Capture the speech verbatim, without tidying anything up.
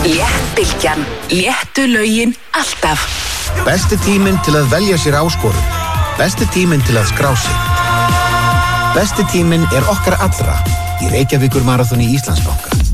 Léttbylgjan, léttu lögin alltaf. Besti tíminn til að velja sér áskorun. Besti tíminn til að skrá sig. Besti tíminn er okkar allra í Reykjavíkur maraþoni Íslandsbanka.